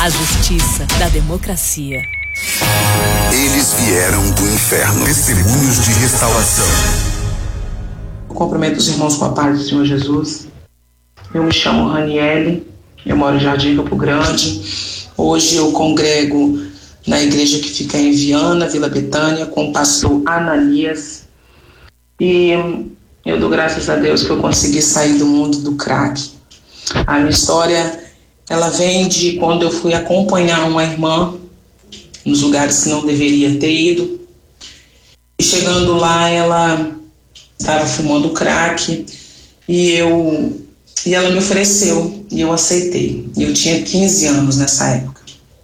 A justiça da democracia. Eles vieram do inferno. Testemunhos de restauração. Eu cumprimento os irmãos com a paz do Senhor Jesus. Eu me chamo Raniele, eu moro em Jardim Campo Grande. Hoje eu congrego na igreja que fica em Viana, Vila Betânia, com o pastor Ananias. E eu dou graças a Deus que eu consegui sair do mundo do crack. A minha história, ela vem de quando eu fui acompanhar uma irmã nos lugares que não deveria ter ido. E chegando lá, ela estava fumando crack e ela me ofereceu e eu aceitei. Eu tinha 15 anos nessa época.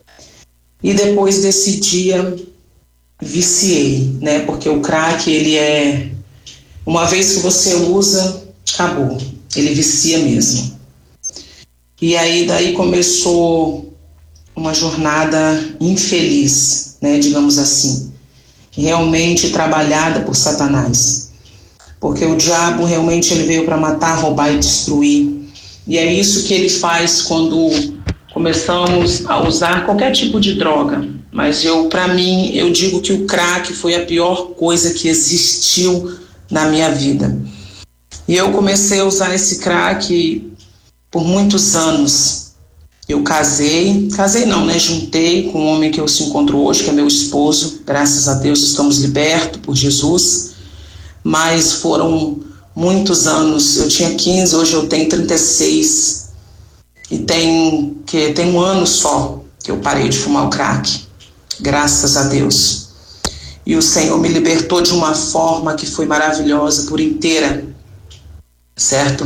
E depois desse dia, viciei, né? Porque o crack, ele é... Uma vez que você usa, acabou. Ele vicia mesmo. E aí, daí começou uma jornada infeliz, né? Digamos assim. Realmente trabalhada por Satanás. Porque o diabo realmente ele veio para matar, roubar e destruir. E é isso que ele faz quando começamos a usar qualquer tipo de droga. Mas para mim, eu digo que o crack foi a pior coisa que existiu na minha vida. E eu comecei a usar esse crack por muitos anos. Eu casei não, né? Juntei com o homem que eu se encontro hoje, que é meu esposo. Graças a Deus estamos libertos por Jesus. Mas foram muitos anos. Eu tinha 15, hoje eu tenho 36. E tem um ano só que eu parei de fumar o crack. Graças a Deus. E o Senhor me libertou de uma forma que foi maravilhosa por inteira. Certo?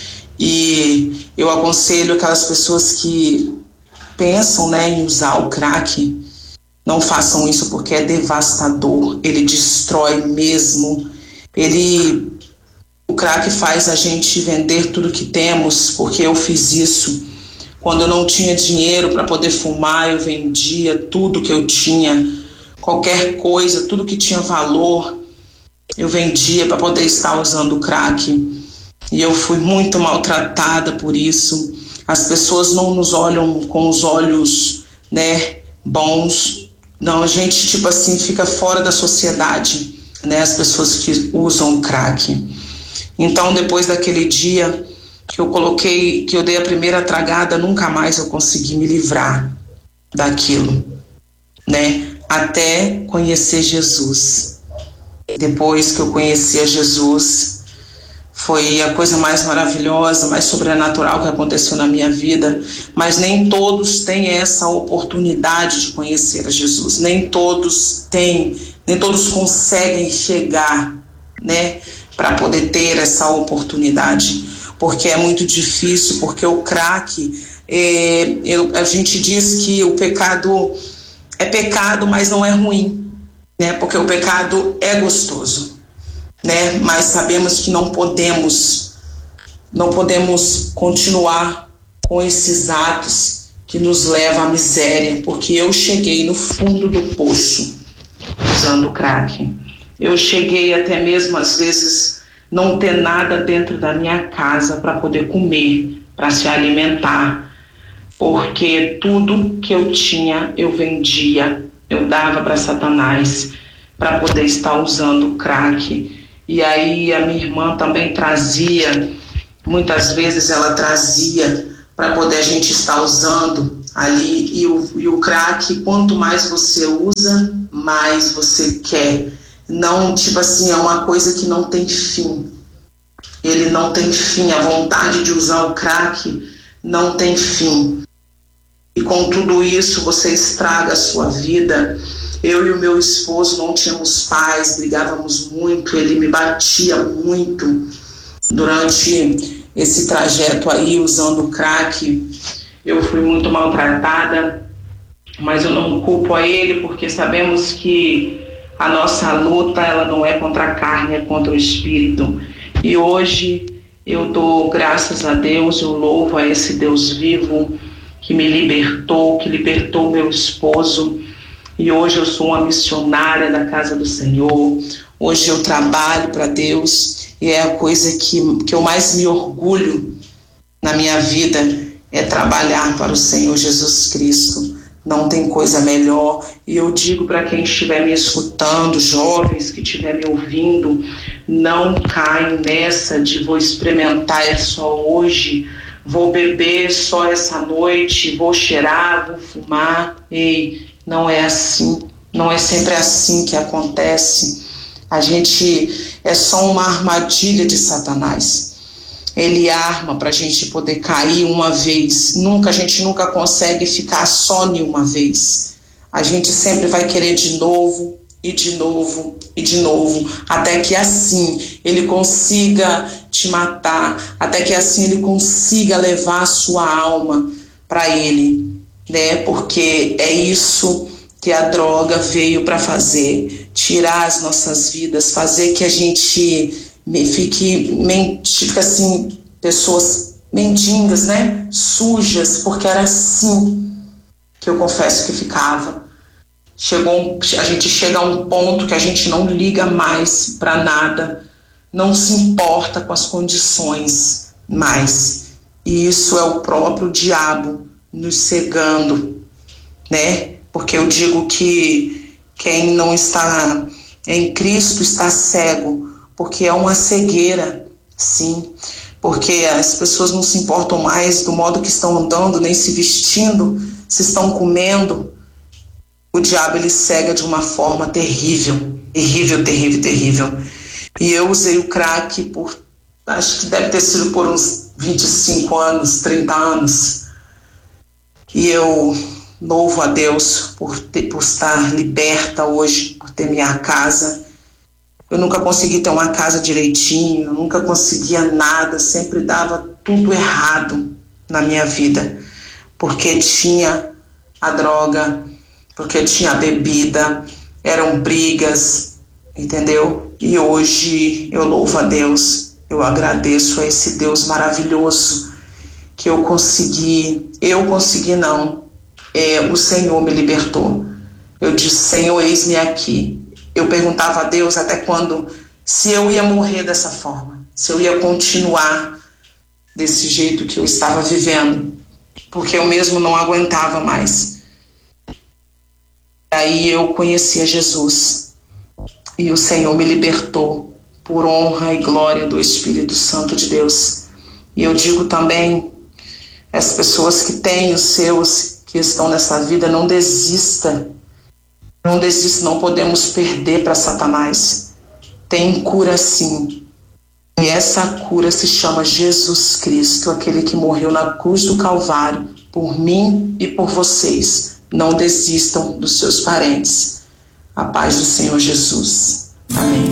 E eu aconselho aquelas pessoas que pensam, né, em usar o crack, não façam isso porque é devastador. Ele destrói mesmo. O crack faz a gente vender tudo que temos, porque eu fiz isso. Quando eu não tinha dinheiro para poder fumar, eu vendia tudo que eu tinha, qualquer coisa, tudo que tinha valor, eu vendia para poder estar usando o crack. E eu fui muito maltratada por isso. As pessoas não nos olham com os olhos, né, bons. Não, a gente, tipo assim, fica fora da sociedade, né, as pessoas que usam o crack. Então, depois daquele dia que eu dei a primeira tragada, nunca mais eu consegui me livrar daquilo, né? Até conhecer Jesus. Depois que eu conheci a Jesus, foi a coisa mais maravilhosa, mais sobrenatural que aconteceu na minha vida. Mas nem todos têm essa oportunidade de conhecer a Jesus. Nem todos conseguem chegar, né, para poder ter essa oportunidade. Porque é muito difícil, porque o crack, a gente diz que o pecado é pecado, mas não é ruim, né? Porque o pecado é gostoso, né? Mas sabemos que não podemos continuar com esses atos que nos levam à miséria, porque eu cheguei no fundo do poço usando o crack. Eu cheguei até mesmo, às vezes, não ter nada dentro da minha casa para poder comer, para se alimentar, porque tudo que eu tinha eu vendia, eu dava para Satanás para poder estar usando o crack. E aí a minha irmã também trazia, muitas vezes ela trazia para poder a gente estar usando ali, e o crack, quanto mais você usa, mais você quer. Não, tipo assim, é uma coisa que não tem fim. Ele não tem fim. A vontade de usar o crack não tem fim. E com tudo isso, você estraga a sua vida. Eu e o meu esposo não tínhamos paz, brigávamos muito, ele me batia muito durante esse trajeto aí, usando o crack. Eu fui muito maltratada, mas eu não culpo a ele, porque sabemos que a nossa luta, ela não é contra a carne, é contra o espírito. E hoje eu dou graças a Deus, eu louvo a esse Deus vivo que me libertou, que libertou meu esposo. E hoje eu sou uma missionária da casa do Senhor. Hoje eu trabalho para Deus, e é a coisa que eu mais me orgulho na minha vida, é trabalhar para o Senhor Jesus Cristo. Não tem coisa melhor. E eu digo para quem estiver me escutando, jovens que estiver me ouvindo, não caem nessa de vou experimentar só hoje, vou beber só essa noite, vou cheirar, vou fumar. Ei, não é assim. Não é sempre assim que acontece. A gente é só uma armadilha de Satanás. Ele arma para a gente poder cair uma vez. A gente nunca consegue ficar só em uma vez. A gente sempre vai querer de novo, e de novo, e de novo, até que assim ele consiga te matar, até que assim ele consiga levar a sua alma para ele, né? Porque é isso que a droga veio para fazer, tirar as nossas vidas, fazer que a gente fica assim, pessoas mendigas, né? Sujas, porque era assim que eu confesso que ficava. A gente chega a um ponto que a gente não liga mais para nada, não se importa com as condições mais. E isso é o próprio diabo nos cegando, né? Porque eu digo que quem não está em Cristo está cego, porque é uma cegueira, sim, porque as pessoas não se importam mais do modo que estão andando, nem se vestindo, se estão comendo. O diabo, ele cega de uma forma terrível, terrível, terrível, terrível. E eu usei o crack acho que deve ter sido por uns 25 anos, 30 anos. E eu louvo a Deus por estar liberta hoje, por ter minha casa. Eu nunca consegui ter uma casa direitinho, eu nunca conseguia nada, sempre dava tudo errado na minha vida, porque tinha a droga, porque tinha a bebida, eram brigas, entendeu? E hoje eu louvo a Deus, eu agradeço a esse Deus maravilhoso que o Senhor me libertou. Eu disse, Senhor, eis-me aqui. Eu perguntava a Deus até quando, se eu ia morrer dessa forma, se eu ia continuar desse jeito que eu estava vivendo, porque eu mesmo não aguentava mais. Aí eu conheci a Jesus e o Senhor me libertou por honra e glória do Espírito Santo de Deus. E eu digo também, as pessoas que têm os seus, que estão nessa vida, não desista. Não desista, não podemos perder para Satanás. Tem cura sim. E essa cura se chama Jesus Cristo, aquele que morreu na cruz do Calvário, por mim e por vocês. Não desistam dos seus parentes. A paz do Senhor Jesus. Amém.